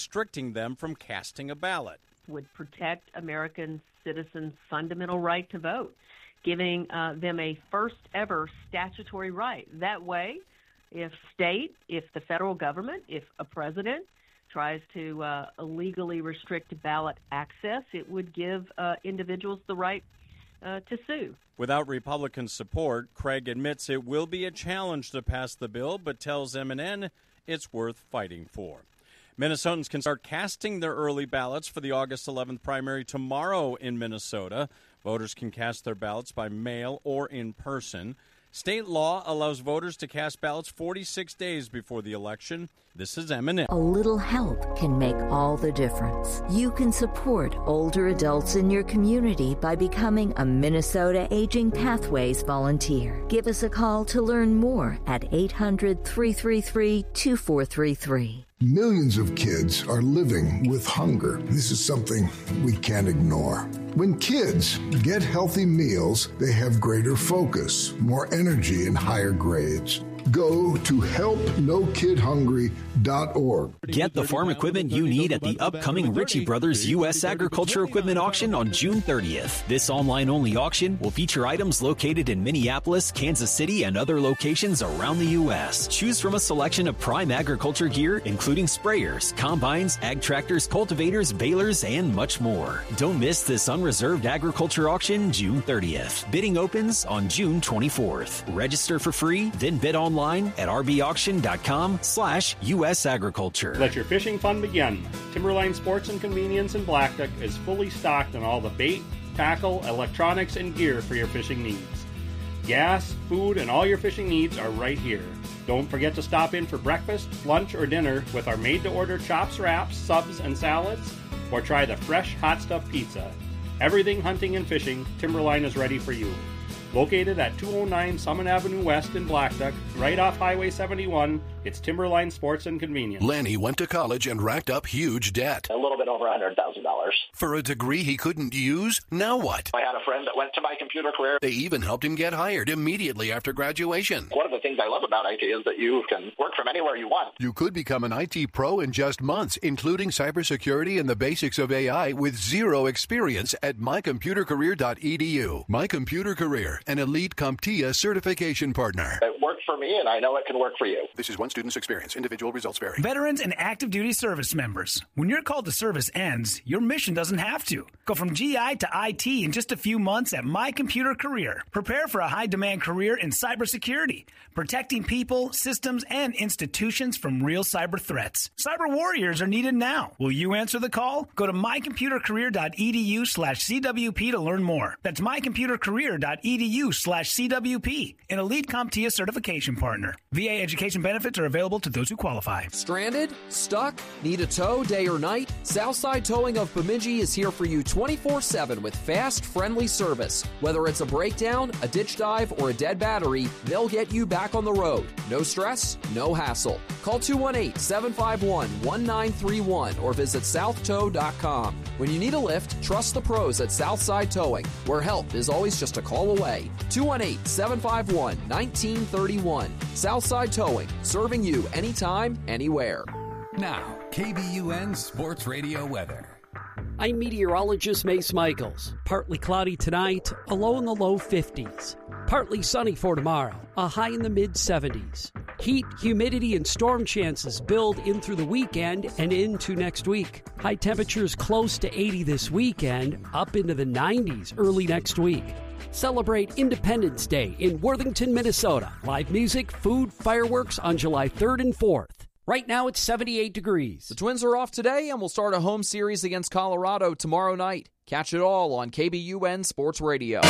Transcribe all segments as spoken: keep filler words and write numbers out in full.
restricting them from casting a ballot. Would protect American citizens' fundamental right to vote, giving uh, them a first-ever statutory right. That way, if state, if the federal government, if a president tries to uh, illegally restrict ballot access, it would give uh, individuals the right uh, to sue. Without Republican support, Craig admits it will be a challenge to pass the bill, but tells M N N it's worth fighting for. Minnesotans can start casting their early ballots for the August eleventh primary tomorrow in Minnesota. Voters can cast their ballots by mail or in person. State law allows voters to cast ballots forty-six days before the election. This is M and N. A little help can make all the difference. You can support older adults in your community by becoming a Minnesota Aging Pathways volunteer. Give us a call to learn more at eight hundred, three three three, two four three three. Millions of kids are living with hunger. This is something we can't ignore. When kids get healthy meals, they have greater focus, more energy, and higher grades. Go to help no kid hungry dot org. Get the farm equipment you need at the upcoming Ritchie Brothers U S Agriculture Equipment Auction on June thirtieth. This online-only auction will feature items located in Minneapolis, Kansas City, and other locations around the U S. Choose from a selection of prime agriculture gear, including sprayers, combines, ag tractors, cultivators, balers, and much more. Don't miss this unreserved agriculture auction June thirtieth. Bidding opens on June twenty-fourth. Register for free, then bid online at r b auction dot com slash U S Agriculture. Let your fishing fun begin. Timberline Sports and Convenience in Blackduck is fully stocked on all the bait, tackle, electronics, and gear for your fishing needs. Gas, food, and all your fishing needs are right here. Don't forget to stop in for breakfast, lunch, or dinner with our made-to-order chops, wraps, subs, and salads, or try the fresh hot stuff pizza. Everything hunting and fishing, Timberline is ready for you. Located at two oh nine Summit Avenue West in Blackduck, right off Highway seventy-one, it's Timberline Sports and Convenience. Lanny went to college and racked up huge debt. A little bit over one hundred thousand dollars. For a degree he couldn't use? Now what? I had a friend that went to My Computer Career. They even helped him get hired immediately after graduation. One of the things I love about I T is that you can work from anywhere you want. You could become an I T pro in just months, including cybersecurity and the basics of A I with zero experience at my computer career dot e d u. My Computer Career, an elite CompTIA certification partner. It worked for me, and I know it can work for you. This is one student's experience. Individual results vary. Veterans and active duty service members. When your call to service ends, your mission doesn't have to. Go from G I to I T in just a few months at My Computer Career. Prepare for a high-demand career in cybersecurity, protecting people, systems, and institutions from real cyber threats. Cyber warriors are needed now. Will you answer the call? Go to my computer career dot e d u slash c w p to learn more. That's my computer career dot e d u slash c w p, an elite CompTIA certification partner. V A education benefits are available to those who qualify. Stranded? Stuck? Need a tow day or night? Southside Towing of Bemidji is here for you twenty-four seven with fast, friendly service. Whether it's a breakdown, a ditch dive, or a dead battery, they'll get you back on the road. No stress, no hassle. Call two one eight, seven five one, one nine three one or visit south tow dot com. When you need a lift, trust the pros at Southside Towing, where help is always just a call away. two one eight, seven five one, one nine three one. Southside Towing, serving you anytime, anywhere. Now, K B U N Sports Radio weather. I'm meteorologist Mace Michaels. Partly cloudy tonight, a low in the low fifties. Partly sunny for tomorrow, a high in the mid seventies. Heat, humidity, and storm chances build in through the weekend and into next week. High temperatures close to eighty this weekend, up into the nineties early next week. Celebrate Independence Day in Worthington, Minnesota. Live music, food, fireworks on July third and fourth. Right now it's seventy-eight degrees. The Twins are off today and will start a home series against Colorado tomorrow night. Catch it all on K B U N Sports Radio.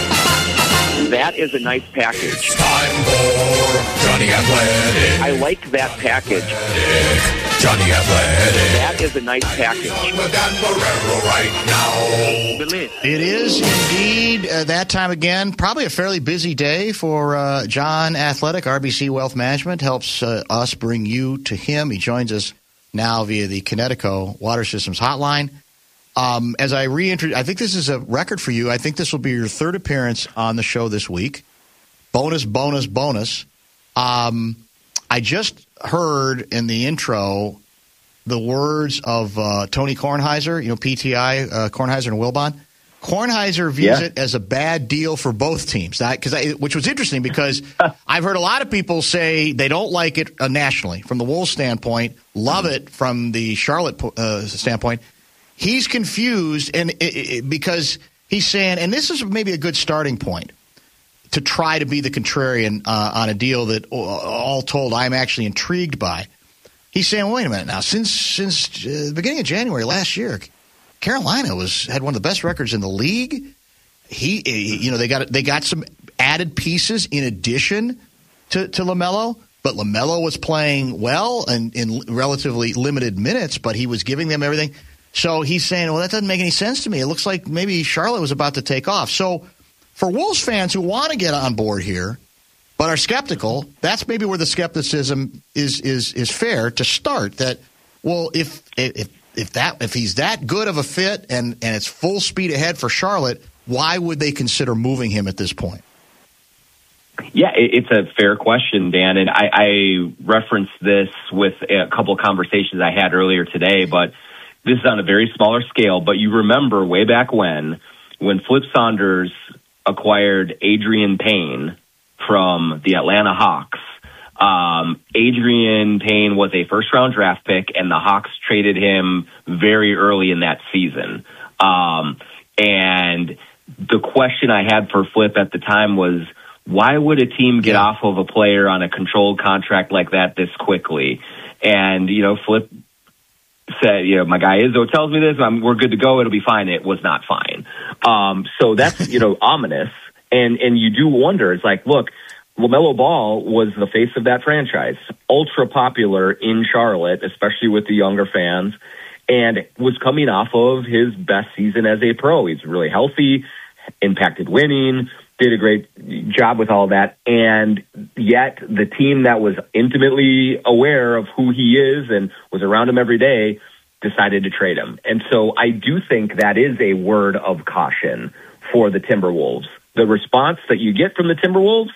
That is a nice package. It's time for Johnny Athletic. I like that package. Athletic. Johnny Athletic. That is a nice package. With Dan Barrero right now. It is indeed uh, that time again. Probably a fairly busy day for uh, John Athletic. R B C Wealth Management helps uh, us bring you to him. He joins us now via the Connecticut Water Systems Hotline. Um, as I reintroduce, I think this is a record for you. I think this will be your third appearance on the show this week. Bonus, bonus, bonus. Um, I just heard in the intro the words of uh, Tony Kornheiser, you know, P T I, uh, Kornheiser and Wilbon. Kornheiser views yeah. it as a bad deal for both teams, that, cause I, which was interesting because I've heard a lot of people say they don't like it uh, nationally from the Wolves standpoint, love it from the Charlotte uh, standpoint. He's confused and it, it, because he's saying, and this is maybe a good starting point to try to be the contrarian uh, on a deal that, all told, I'm actually intrigued by. He's saying, wait a minute now, since since uh, the beginning of January last year, Carolina was had one of the best records in the league. He, you know, they got they got some added pieces in addition to, to LaMelo, but LaMelo was playing well and in relatively limited minutes, but he was giving them everything. So he's saying, well, that doesn't make any sense to me. It looks like maybe Charlotte was about to take off. So for Wolves fans who want to get on board here but are skeptical, that's maybe where the skepticism is is is fair to start. That, well, if if if that if he's that good of a fit and, and it's full speed ahead for Charlotte, why would they consider moving him at this point? Yeah, it's a fair question, Dan, and I, I referenced this with a couple of conversations I had earlier today, but this is on a very smaller scale. But you remember way back when, when Flip Saunders acquired Adrian Payne from the Atlanta Hawks. Um, Adrian Payne was a first-round draft pick, and the Hawks traded him very early in that season. Um, and the question I had for Flip at the time was, why would a team get off of a player on a controlled contract like that this quickly? And, you know, Flip said, you know, my guy Izzo tells me this, I'm, we're good to go, it'll be fine. It was not fine. Um, so that's, you know, ominous. And, and you do wonder, it's like, look, LaMelo Ball was the face of that franchise, ultra popular in Charlotte, especially with the younger fans, and was coming off of his best season as a pro. He's really healthy, impacted winning, did a great job with all that. And yet the team that was intimately aware of who he is and was around him every day decided to trade him. And so I do think that is a word of caution for the Timberwolves. The response that you get from the Timberwolves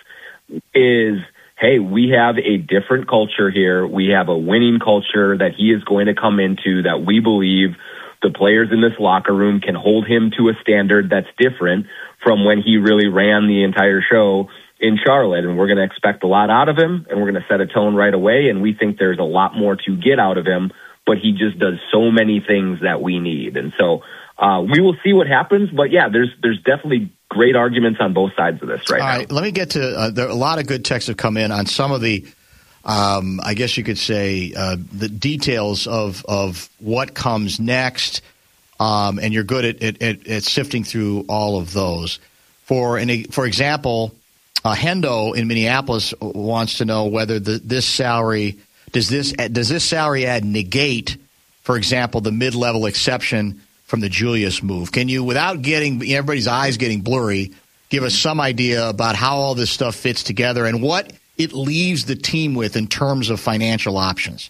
is, hey, we have a different culture here. We have a winning culture that he is going to come into, that we believe the players in this locker room can hold him to a standard that's different from when he really ran the entire show in Charlotte. And we're going to expect a lot out of him, and we're going to set a tone right away. And we think there's a lot more to get out of him, but he just does so many things that we need. And so uh, we will see what happens. But, yeah, there's there's definitely great arguments on both sides of this right All now. All right, let me get to uh, – there are a lot of good texts have come in on some of the, um, I guess you could say, uh, the details of, of what comes next. Um, and you're good at, at, at, at sifting through all of those. For an, for example, uh, Hendo in Minneapolis wants to know whether the, this salary does this does this salary ad negate, for example, the mid-level exception from the Julius move. Can you, without getting everybody's eyes getting blurry, give us some idea about how all this stuff fits together and what it leaves the team with in terms of financial options?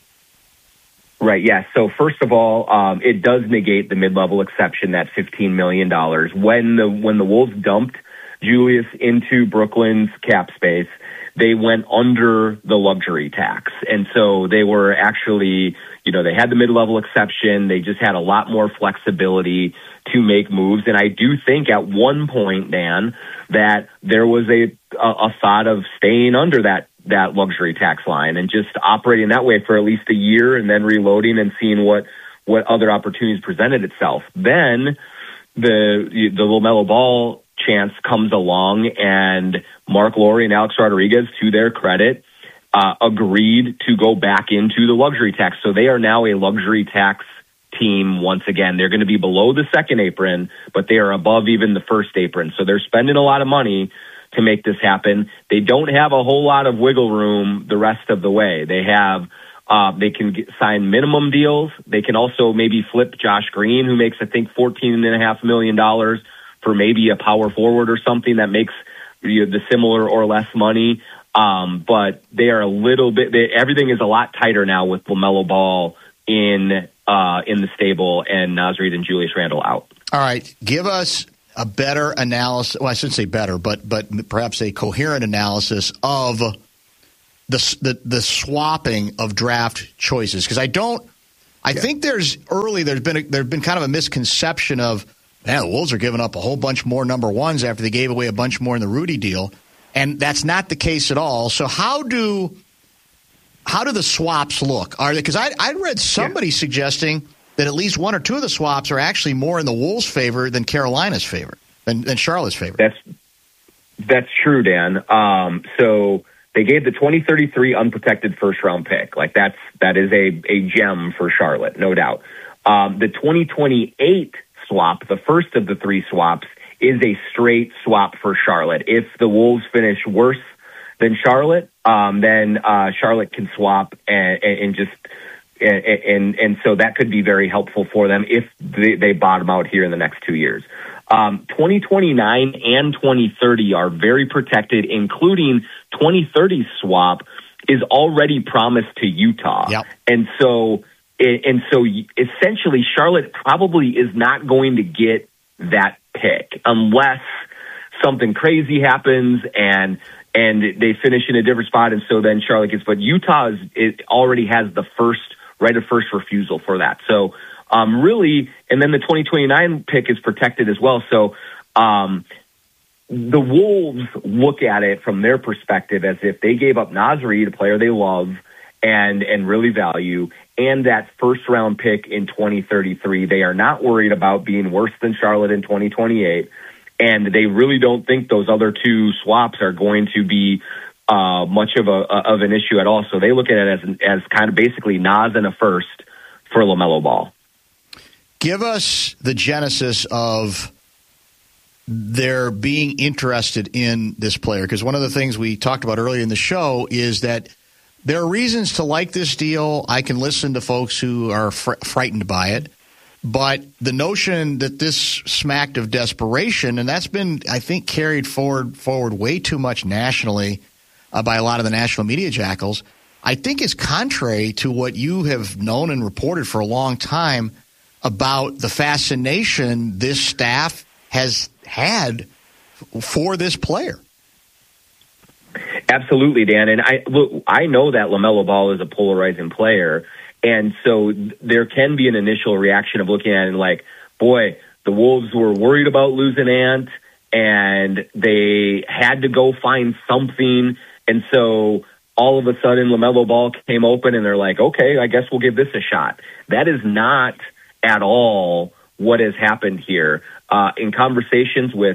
Right, yeah. So first of all, um, it does negate the mid-level exception, that fifteen million dollars. When the when the Wolves dumped Julius into Brooklyn's cap space, they went under the luxury tax. And so they were actually, you know, they had the mid-level exception. They just had a lot more flexibility to make moves. And I do think at one point, Dan, that there was a a, a thought of staying under that that luxury tax line and just operating that way for at least a year and then reloading and seeing what, what other opportunities presented itself. Then the, the LaMelo Ball chance comes along, and Mark Lowry and Alex Rodriguez, to their credit, uh, agreed to go back into the luxury tax. So they are now a luxury tax team once again. They're going to be below the second apron, but they are above even the first apron. So they're spending a lot of money to make this happen. They don't have a whole lot of wiggle room the rest of the way. They have, uh, they can get, sign minimum deals. They can also maybe flip Josh Green, who makes, I think, fourteen and a half million dollars for maybe a power forward or something that makes, you know, the similar or less money. Um, but they are a little bit, they, everything is a lot tighter now with LaMelo Ball in, uh, in the stable and Naz Reid and Julius Randle out. All right. Give us a better analysis, well, I shouldn't say better, but but perhaps a coherent analysis of the the, the swapping of draft choices. Because I don't I yeah. think there's early there's been a, there's been kind of a misconception of, man, the Wolves are giving up a whole bunch more number ones after they gave away a bunch more in the Rudy deal, and that's not the case at all. So how do how do the swaps look? Are they, because I I read somebody yeah. suggesting that at least one or two of the swaps are actually more in the Wolves' favor than Carolina's favor, than, than Charlotte's favor. That's that's true, Dan. Um, so they gave the twenty thirty-three unprotected first-round pick. Like, that's that is a, a gem for Charlotte, no doubt. Um, the twenty twenty-eight swap, the first of the three swaps, is a straight swap for Charlotte. If the Wolves finish worse than Charlotte, um, then uh, Charlotte can swap and, and just and, and and so that could be very helpful for them if they, they bottom out here in the next two years. Um, twenty twenty-nine and twenty thirty are very protected, including twenty thirty swap is already promised to Utah. Yep. And so and so essentially Charlotte probably is not going to get that pick unless something crazy happens and and they finish in a different spot, and so then Charlotte gets. But Utah is, it already has the first right of first refusal for that. So um, really, and then the twenty twenty-nine pick is protected as well. So um, the Wolves look at it from their perspective as if they gave up Naz Reid, a player they love and and really value, and that first round pick in twenty thirty-three. They are not worried about being worse than Charlotte in twenty twenty-eight. And they really don't think those other two swaps are going to be uh, much of a of an issue at all. So they look at it as as kind of basically Naz and a first for LaMelo Ball. Give us the genesis of their being interested in this player, because one of the things we talked about earlier in the show is that there are reasons to like this deal. I can listen to folks who are fr- frightened by it. But the notion that this smacked of desperation, and that's been, I think, carried forward forward way too much nationally uh, by a lot of the national media jackals, I think is contrary to what you have known and reported for a long time about the fascination this staff has had for this player. Absolutely, Dan. And I look, I know that LaMelo Ball is a polarizing player. And so there can be an initial reaction of looking at it like, boy, the Wolves were worried about losing Ant, and they had to go find something. And so all of a sudden LaMelo Ball came open, and they're like, okay, I guess we'll give this a shot. That is not at all what has happened here. Uh, in conversations with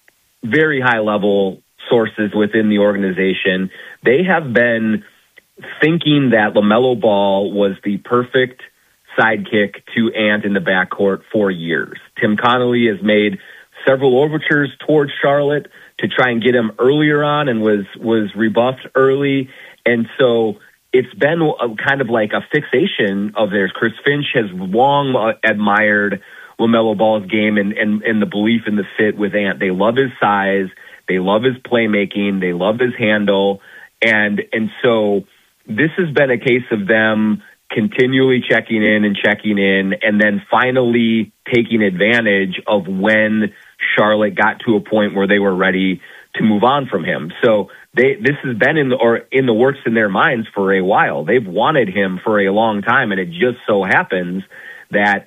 very high-level sources within the organization, they have been thinking that LaMelo Ball was the perfect sidekick to Ant in the backcourt for years. Tim Connolly has made several overtures towards Charlotte to try and get him earlier on and was, was rebuffed early. And so it's been a, kind of like a fixation of theirs. Chris Finch has long admired LaMelo Ball's game and, and, and the belief in the fit with Ant. They love his size. They love his playmaking. They love his handle. And, and so this has been a case of them continually checking in and checking in, and then finally taking advantage of when Charlotte got to a point where they were ready to move on from him. So they, this has been in the, or in the works in their minds for a while. They've wanted him for a long time, and it just so happens that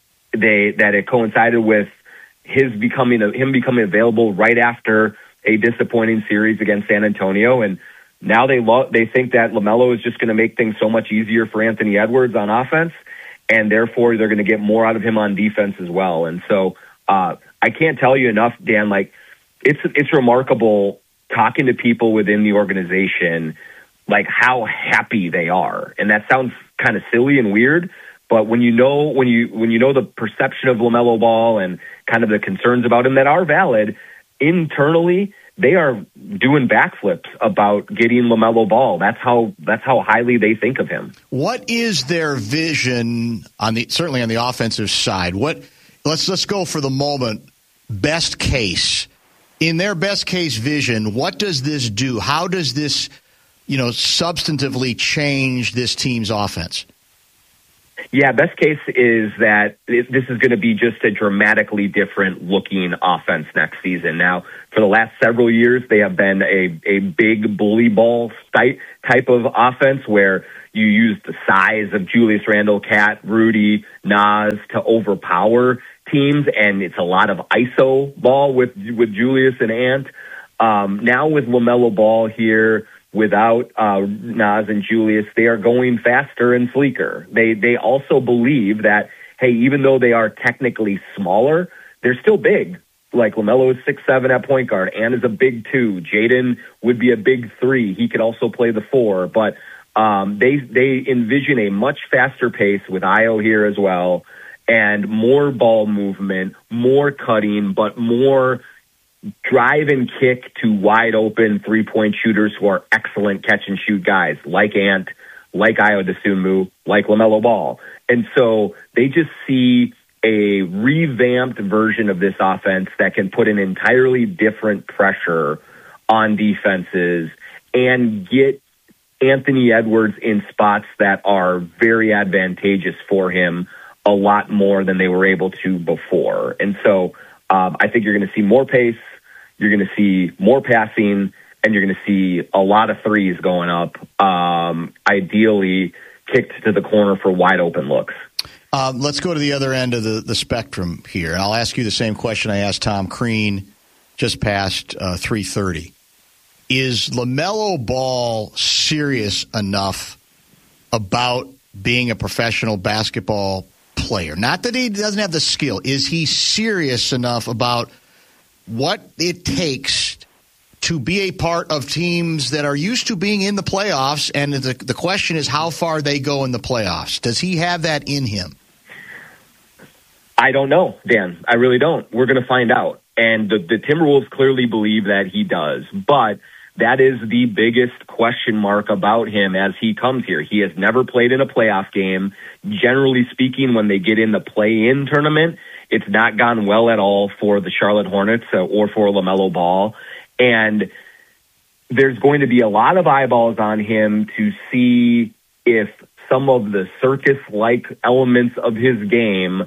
they that it coincided with his becoming him becoming available right after a disappointing series against San Antonio. And now they lo- they think that LaMelo is just going to make things so much easier for Anthony Edwards on offense, and therefore they're going to get more out of him on defense as well. And so uh, I can't tell you enough, Dan, like it's it's remarkable talking to people within the organization, like how happy they are. And that sounds kind of silly and weird, but when you know when you when you know the perception of LaMelo Ball and kind of the concerns about him that are valid, internally they are doing backflips about getting LaMelo Ball. That's how that's how highly they think of him. What is their vision on the certainly on the offensive side? What let's let's go for the moment. Best case. In their best case vision, what does this do? How does this, you know, substantively change this team's offense? Yeah, best case is that this is going to be just a dramatically different looking offense next season. Now, for the last several years, they have been a, a big bully ball type of offense where You use the size of Julius Randle, Cat, Rudy, Naz to overpower teams, and it's a lot of I S O ball with with Julius and Ant. Um, now with LaMelo Ball here, without uh, Naz and Julius, they are going faster and sleeker. They they also believe that, hey, even though they are technically smaller, they're still big. Like LaMelo is six seven at point guard. Ant is a big two. Jaden would be a big three. He could also play the four. But um, they they envision a much faster pace with Ayo here as well, and more ball movement, more cutting, but more drive and kick to wide open three-point shooters who are excellent catch-and-shoot guys, like Ant, like Ayo Dosunmu, like LaMelo Ball. And so they just see a revamped version of this offense that can put an entirely different pressure on defenses and get Anthony Edwards in spots that are very advantageous for him a lot more than they were able to before. And so um, I think you're going to see more pace, you're going to see more passing, and you're going to see a lot of threes going up, um, ideally kicked to the corner for wide open looks. Um, let's go to the other end of the, the spectrum here. I'll ask you the same question I asked Tom Crean just past uh, three thirty. Is LaMelo Ball serious enough about being a professional basketball player? Not that he doesn't have the skill. Is he serious enough about what it takes to be a part of teams that are used to being in the playoffs? And the, the question is how far they go in the playoffs. Does he have that in him? I don't know, Dan. I really don't. We're going to find out. And the, the Timberwolves clearly believe that he does. But that is the biggest question mark about him as he comes here. He has never played in a playoff game. Generally speaking, when they get in the play-in tournament, it's not gone well at all for the Charlotte Hornets uh, or for LaMelo Ball. And there's going to be a lot of eyeballs on him to see if some of the circus-like elements of his game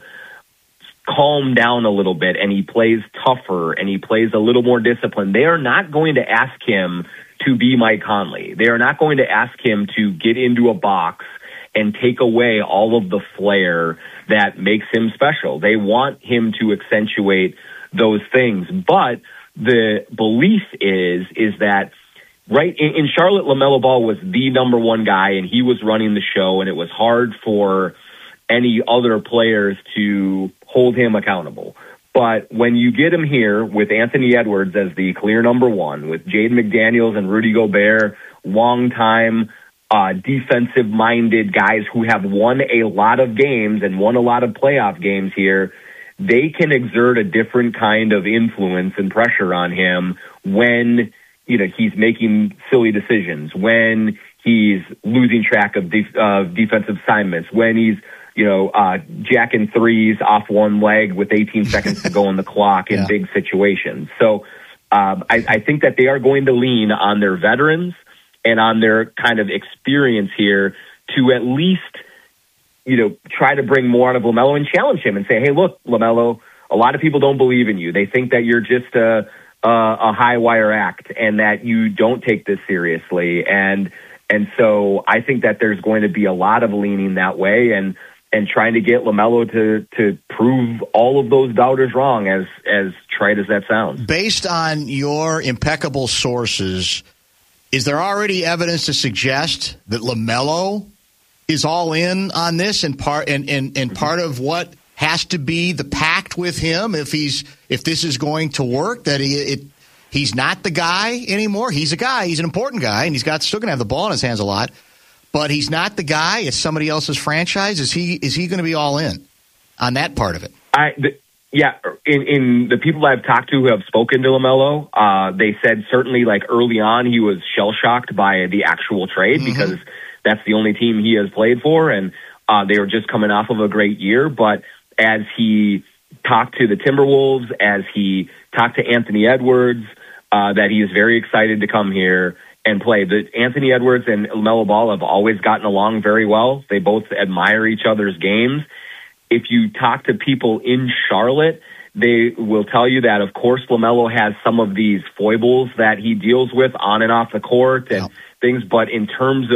calm down a little bit and he plays tougher and he plays a little more disciplined. They are not going to ask him to be Mike Conley. They are not going to ask him to get into a box and take away all of the flair that makes him special. They want him to accentuate those things. But the belief is, is that right in, in Charlotte, LaMelo Ball was the number one guy and he was running the show, and it was hard for any other players to hold him accountable. But when you get him here with Anthony Edwards as the clear number one, with Jaden McDaniels and Rudy Gobert, long-time uh, defensive-minded guys who have won a lot of games and won a lot of playoff games here, they can exert a different kind of influence and pressure on him when, you know, he's making silly decisions, when he's losing track of def- uh, defensive assignments, when he's you know, uh, jacking threes off one leg with eighteen seconds to go on the clock in yeah. big situations. So um, I, I think that they are going to lean on their veterans and on their kind of experience here to at least, you know, try to bring more out of LaMelo and challenge him and say, hey, look, LaMelo, a lot of people don't believe in you. They think that you're just a, a, a high wire act and that you don't take this seriously. And, and so I think that there's going to be a lot of leaning that way, and and trying to get LaMelo to to prove all of those doubters wrong, as as trite as that sounds. Based on your impeccable sources, is there already evidence to suggest that LaMelo is all in on this, and part and, and, and part of what has to be the pact with him if he's if this is going to work, that he it he's not the guy anymore? He's a guy, he's an important guy, and he's got still gonna have the ball in his hands a lot. But he's not the guy. It's somebody else's franchise. Is he? Is he going to be all in on that part of it? I, the, yeah. In, in the people I've talked to who have spoken to LaMelo, uh, they said certainly like early on he was shell shocked by the actual trade mm-hmm. because that's the only team he has played for, and uh, they were just coming off of a great year. But as he talked to the Timberwolves, as he talked to Anthony Edwards, uh, that he is very excited to come here and play. The Anthony Edwards and LaMelo Ball have always gotten along very well. They both admire each other's games. If you talk to people in Charlotte, they will tell you that, of course, LaMelo has some of these foibles that he deals with on and off the court and yeah. things. But in terms of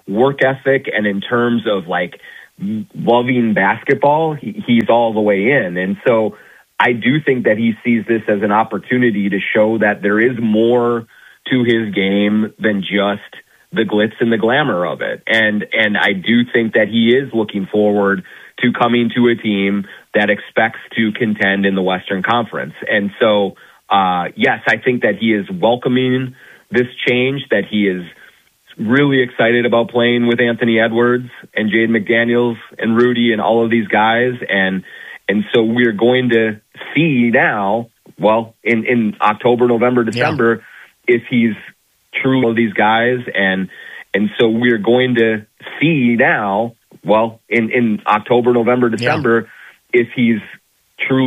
work ethic and in terms of like loving basketball, he, he's all the way in. And so I do think that he sees this as an opportunity to show that there is more to his game than just the glitz and the glamour of it. And and I do think that he is looking forward to coming to a team that expects to contend in the Western Conference. And so, uh, yes, I think that he is welcoming this change, that he is really excited about playing with Anthony Edwards and Jaden McDaniels and Rudy and all of these guys. And and so we're going to see now, well, in, in October, November, December, yeah. if he's true of these guys. And and so we're going to see now, well, in, in October, November, December, yeah. if he's true